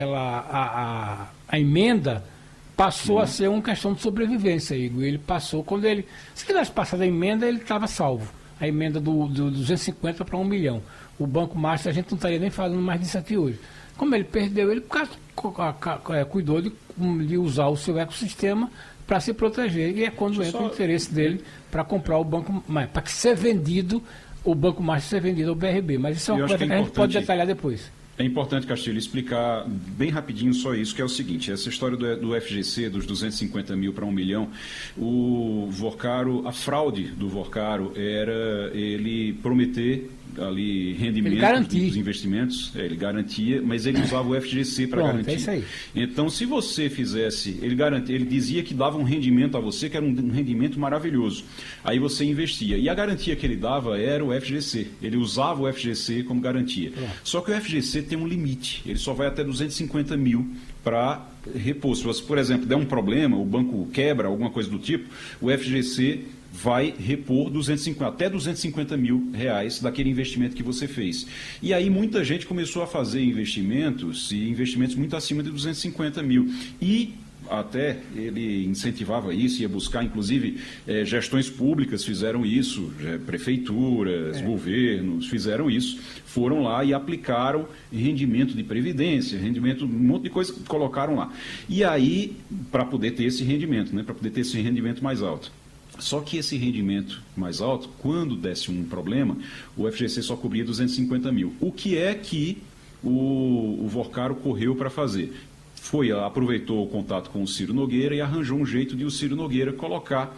a emenda passou a ser uma questão de sobrevivência, Igor. Ele passou, se tivesse passado a emenda, ele estava salvo. A emenda do 250 para 1 milhão. O Banco Master, a gente não estaria nem falando mais disso aqui hoje. Como ele perdeu, ele cuidou de usar o seu ecossistema para se proteger. E é quando entra o interesse dele para comprar o banco, para ser vendido, o Banco Master ser vendido ao BRB. Mas isso é uma coisa que a gente pode detalhar depois. É importante, Castilho, explicar bem rapidinho só isso, que é o seguinte, essa história do FGC, dos 250 mil para 1 milhão, o Vorcaro, a fraude do Vorcaro era ele prometer ali rendimento dos investimentos, ele garantia, mas ele usava o FGC para garantir. É isso aí. Então, se você fizesse, ele dizia que dava um rendimento a você, que era um rendimento maravilhoso. Aí você investia. E a garantia que ele dava era o FGC. Ele usava o FGC como garantia. Só que o FGC tem um limite. Ele só vai até 250 mil para repor. Se você, por exemplo, der um problema, o banco quebra, alguma coisa do tipo, o FGC vai repor até 250 mil reais daquele investimento que você fez. E aí muita gente começou a fazer investimentos muito acima de 250 mil. E até ele incentivava isso, ia buscar, inclusive, gestões públicas fizeram isso, prefeituras, governos fizeram isso, foram lá e aplicaram rendimento de previdência, um monte de coisa que colocaram lá. E aí, para poder ter esse rendimento, para poder ter esse rendimento mais alto. Só que esse rendimento mais alto, quando desse um problema, o FGC só cobria 250 mil. O que é que o Vorcaro correu para fazer? Aproveitou o contato com o Ciro Nogueira e arranjou um jeito de o Ciro Nogueira colocar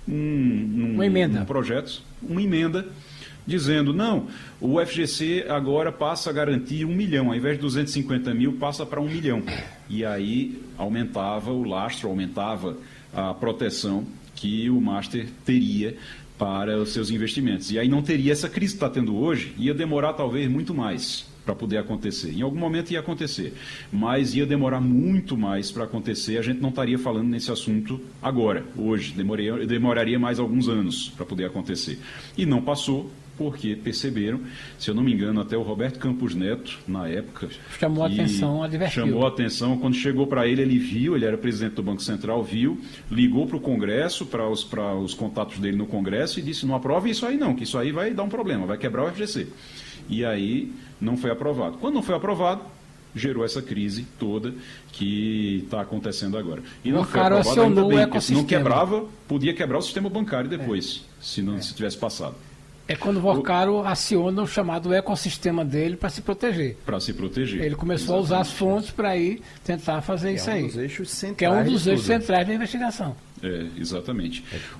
um projeto, uma emenda, dizendo, não, o FGC agora passa a garantir 1 milhão, ao invés de 250 mil, passa para 1 milhão. E aí aumentava o lastro, aumentava a proteção que o Master teria para os seus investimentos. E aí não teria essa crise que está tendo hoje, ia demorar talvez muito mais para poder acontecer. Em algum momento ia acontecer, mas ia demorar muito mais para acontecer, a gente não estaria falando nesse assunto agora, hoje, demoraria mais alguns anos para poder acontecer. E não passou, porque perceberam, se eu não me engano, até o Roberto Campos Neto, na época... Chamou a atenção, advertiu. Chamou a atenção, quando chegou para ele viu, ele era presidente do Banco Central, viu, ligou para o Congresso, para os contatos dele no Congresso, e disse, não aprove isso aí não, que isso aí vai dar um problema, vai quebrar o FGC. E aí não foi aprovado. Quando não foi aprovado, gerou essa crise toda que está acontecendo agora. E não foi aprovado ainda bem, porque se não quebrava, podia quebrar o sistema bancário depois, se tivesse passado. É quando o Vorcaro aciona o chamado ecossistema dele para se proteger. Para se proteger. Ele começou a usar as fontes para ir tentar fazer isso aí. Dos eixos centrais, que é um dos eixos centrais da investigação. Exatamente.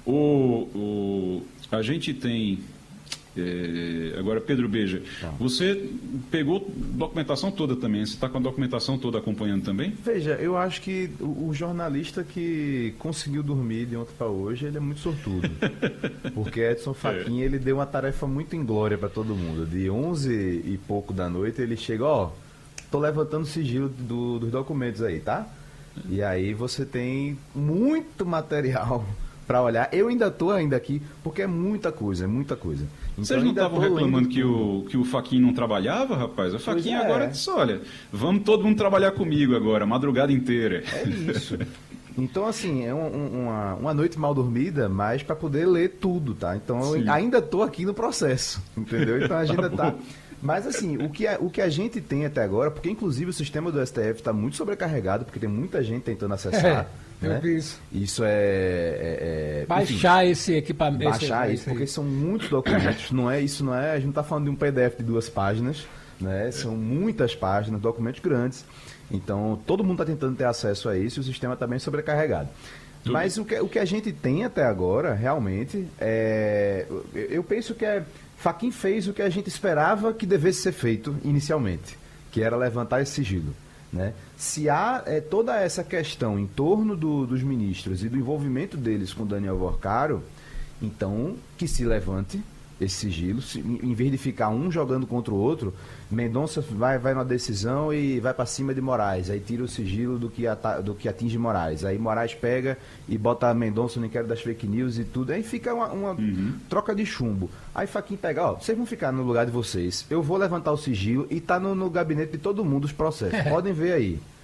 A gente tem... agora, Pedro Beja, você pegou documentação toda também, você está com a documentação toda acompanhando também? Veja, eu acho que o jornalista que conseguiu dormir de ontem para hoje, ele é muito sortudo. Porque Edson Fachin, ele deu uma tarefa muito inglória para todo mundo. De 11 e pouco da noite, ele chega, tô levantando o sigilo dos documentos aí, tá? E aí você tem muito material para olhar. Eu ainda estou aqui, porque é muita coisa, Então, vocês não estavam reclamando que o Fachin não trabalhava, rapaz? O Fachin agora disse, olha, vamos todo mundo trabalhar comigo agora, a madrugada inteira. É isso. Então, assim, é uma noite mal dormida, mas para poder ler tudo, tá? Então, eu ainda estou aqui no processo, entendeu? Então, a agenda tá... Mas, assim, o que a gente tem até agora, porque, inclusive, o sistema do STF está muito sobrecarregado, porque tem muita gente tentando acessar. Eu vi isso. Isso baixar esse equipamento. Baixar isso, porque são muitos documentos. A gente não está falando de um PDF de 2 páginas, né? São muitas páginas, documentos grandes. Então, todo mundo está tentando ter acesso a isso e o sistema está bem sobrecarregado. Mas o que a gente tem até agora, realmente, eu penso que Fachin fez o que a gente esperava que devesse ser feito inicialmente, que era levantar esse sigilo. Né? Se há toda essa questão em torno dos ministros e do envolvimento deles com Daniel Vorcaro, então que se levante, esse sigilo. Em vez de ficar um jogando contra o outro, Mendonça vai numa decisão e vai para cima de Moraes. Aí tira o sigilo do que atinge Moraes. Aí Moraes pega e bota Mendonça no inquérito das fake news e tudo. Aí fica uma troca de chumbo. Aí Fachin pega, ó, vocês vão ficar no lugar de vocês. Eu vou levantar o sigilo e tá no gabinete de todo mundo os processos. Podem ver aí.